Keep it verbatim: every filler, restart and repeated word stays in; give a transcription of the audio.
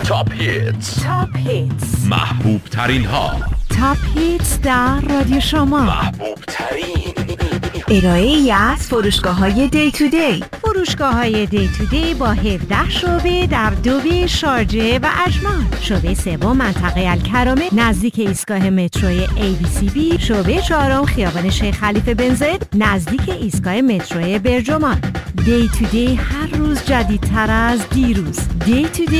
تاپ هیتس. تاپ هیتس، محبوب ترین ها. تاپ هیتس در رادیو شما. محبوب ترین ارائه ای از فروشگاه های دی تو دی. فروشگاه های دی تو دی با هفده شعبه در دوبی، شارجه و اجمان. شعبه سوم منطقه الکرامه نزدیک ایستگاه متروی ای بی سی بی. شعبه چهارم خیابان شیخ خلیفه بن زاید نزدیک ایستگاه متروی برجمان. دی تو دی هر روز جدیدتر از دیروز. دی تو دی